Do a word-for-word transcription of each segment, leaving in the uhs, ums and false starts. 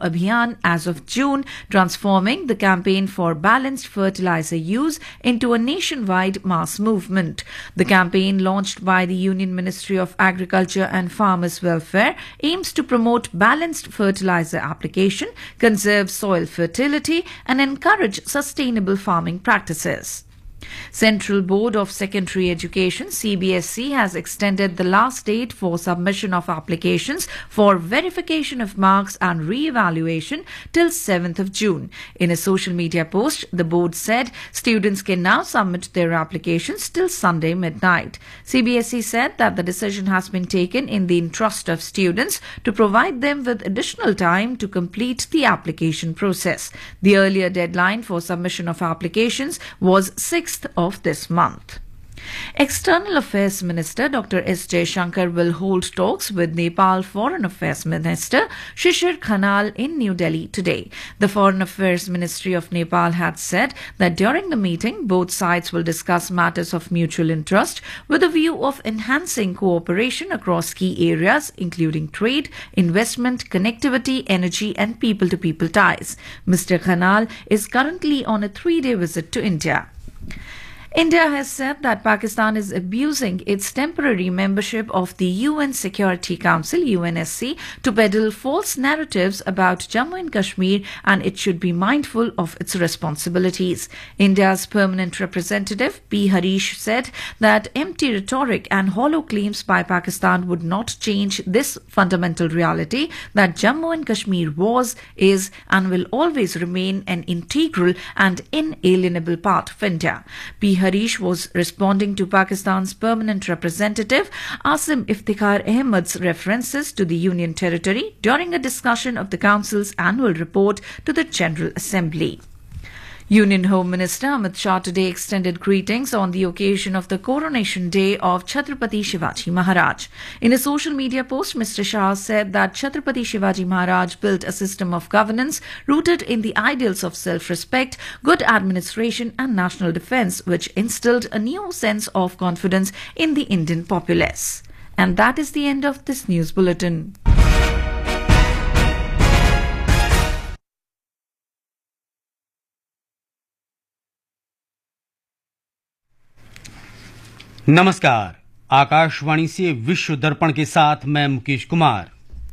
Abhiyan as of June, transforming the campaign for balanced fertilizer use into a nationwide mass movement. The campaign, launched by the Union Ministry of Agriculture and Farmers' Welfare, aims to promote balanced fertilizer application, conserve soil fertility, and encourage sustainable farming practices. Central Board of Secondary Education C B S E has extended the last date for submission of applications for verification of marks and re-evaluation till seventh of June. In a social media post, the board said students can now submit their applications till Sunday midnight. C B S E said that the decision has been taken in the interest of students to provide them with additional time to complete the application process. The earlier deadline for submission of applications was sixth of this month. External Affairs Minister Doctor S Jaishankar will hold talks with Nepal Foreign Affairs Minister Shishir Khanal in New Delhi today. The Foreign Affairs Ministry of Nepal had said that during the meeting, both sides will discuss matters of mutual interest with a view of enhancing cooperation across key areas, including trade, investment, connectivity, energy, and people-to-people ties. Mister Khanal is currently on a three-day visit to India. India has said that Pakistan is abusing its temporary membership of the U N Security Council U N S C to peddle false narratives about Jammu and Kashmir, and it should be mindful of its responsibilities. India's permanent representative P. Harish said that empty rhetoric and hollow claims by Pakistan would not change this fundamental reality that Jammu and Kashmir was, is, and will always remain an integral and inalienable part of India. P. Harish was responding to Pakistan's permanent representative Asim Iftikhar Ahmad's references to the Union Territory during a discussion of the Council's annual report to the General Assembly. Union Home Minister Amit Shah today extended greetings on the occasion of the coronation day of Chhatrapati Shivaji Maharaj. In a social media post, Mister Shah said that Chhatrapati Shivaji Maharaj built a system of governance rooted in the ideals of self-respect, good administration and national defence, which instilled a new sense of confidence in the Indian populace. And that is the end of this news bulletin. नमस्कार, आकाशवाणी से विश्व दर्पण के साथ मैं मुकेश कुमार।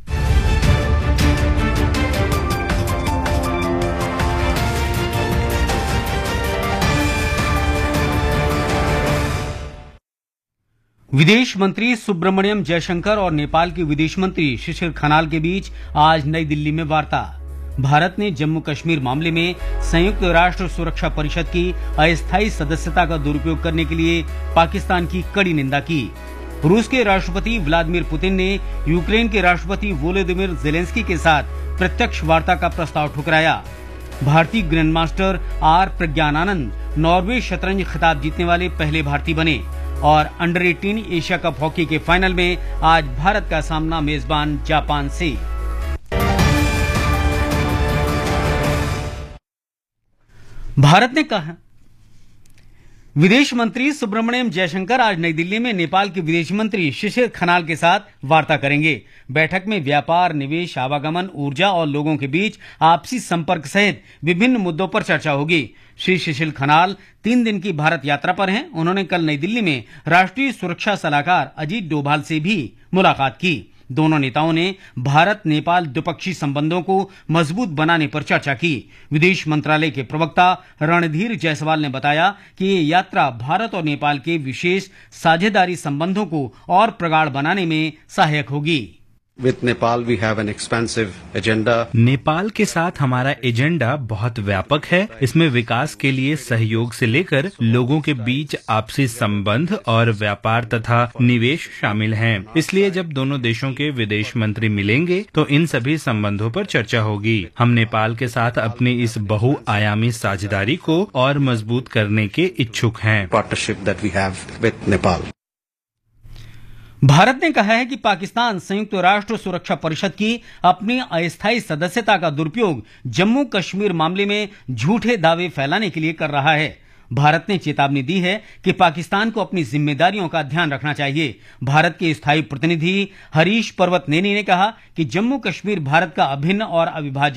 विदेश मंत्री सुब्रमण्यम जयशंकर और नेपाल के विदेश मंत्री शिशिर खनाल के बीच आज नई दिल्ली में वार्ता। भारत ने जम्मू कश्मीर मामले में संयुक्त राष्ट्र सुरक्षा परिषद की अस्थायी सदस्यता का दुरुपयोग करने के लिए पाकिस्तान की कड़ी निंदा की। रूस के राष्ट्रपति व्लादिमीर पुतिन ने यूक्रेन के राष्ट्रपति वोलोदिमीर जेलेंस्की के साथ प्रत्यक्ष वार्ता का प्रस्ताव ठुकराया। भारतीय ग्रैंडमास्टर आर प्रज्ञानानंद नॉर्वे शतरंज खिताब जीतने वाले पहले भारतीय बने और अंडर अठारह एशिया कप हॉकी के फाइनल में आज भारत का सामना मेजबान जापान से। भारत ने कहा, विदेश मंत्री सुब्रमण्यम जयशंकर आज नई दिल्ली में नेपाल के विदेश मंत्री शिशिर खनाल के साथ वार्ता करेंगे। बैठक में व्यापार, निवेश, आवागमन, ऊर्जा और लोगों के बीच आपसी संपर्क सहित विभिन्न मुद्दों पर चर्चा होगी। श्री शिशिर खनाल तीन दिन की भारत यात्रा पर हैं। उन्होंने कल नई दिल्ली में राष्ट्रीय सुरक्षा सलाहकार अजीत डोभाल से भी मुलाकात की। दोनों नेताओं ने भारत नेपाल द्विपक्षीय संबंधों को मजबूत बनाने पर चर्चा की। विदेश मंत्रालय के प्रवक्ता रणधीर जायसवाल ने बताया कि ये यात्रा भारत और नेपाल के विशेष साझेदारी संबंधों को और प्रगाढ़ बनाने में सहायक होगी। With Nepal we have an expansive agenda. Nepal के साथ हमारा एजेंडा बहुत व्यापक है। इसमें विकास के लिए सहयोग से लेकर लोगों के बीच आपसी संबंध और व्यापार तथा निवेश शामिल हैं। इसलिए जब दोनों देशों के विदेश मंत्री मिलेंगे तो इन सभी संबंधों पर चर्चा होगी। हम नेपाल के साथ अपनी इस बहुआयामी साझेदारी को और मजबूत करने के इच्छुक हैं। Partnership that we have with Nepal. Bharat ने कहा है कि पाकिस्तान संयुक्त राष्ट्र सुरक्षा परिषद की अपनी अस्थायी सदस्यता का दुरुपयोग जम्मू कश्मीर मामले में झूठे दावे फैलाने के लिए कर रहा है। भारत ने चेतावनी दी है कि पाकिस्तान को अपनी जिम्मेदारियों का ध्यान रखना चाहिए। भारत के स्थायी प्रतिनिधि हरीश पर्वत नेनी ने कहा कि जम्मू कश्मीर भारत का अभिन्न और अविभाज्य